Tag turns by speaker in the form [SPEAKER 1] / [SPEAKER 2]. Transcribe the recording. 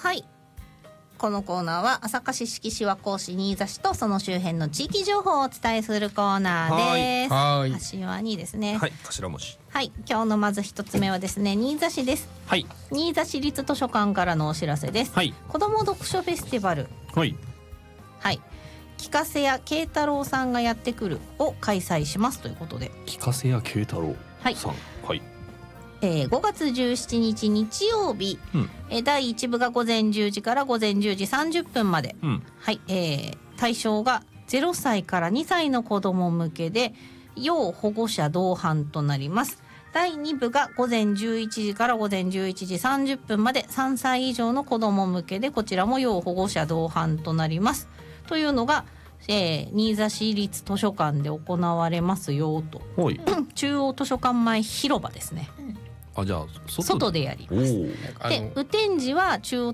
[SPEAKER 1] はい、このコーナーは朝霞市敷和光市新座市とその周辺の地域情報をお伝えするコーナーです。
[SPEAKER 2] はい。
[SPEAKER 1] 柏にですね。
[SPEAKER 2] はい、頭文字。
[SPEAKER 1] はい、今日のまず一つ目はですね、新座市です。
[SPEAKER 2] はい。
[SPEAKER 1] 新座市立図書館からのお知らせです。
[SPEAKER 2] はい。
[SPEAKER 1] 子ども読書フェスティバル。
[SPEAKER 2] はい。
[SPEAKER 1] はい。聞かせや慶太郎さんがやってくるを開催しますということで。
[SPEAKER 2] 聞かせや慶太郎さん。はい。
[SPEAKER 1] 5月17日日曜日、第1部が午前10時から午前10時30分まで、はい、対象が0歳から2歳の子ども向けで要保護者同伴となります。第2部が午前11時から午前11時30分まで3歳以上の子ども向けでこちらも要保護者同伴となりますというのが、新座市立図書館で行われますよと。中央図書館前広場ですね。
[SPEAKER 2] あ、じゃあ
[SPEAKER 1] 外でやります。で、雨天時は中央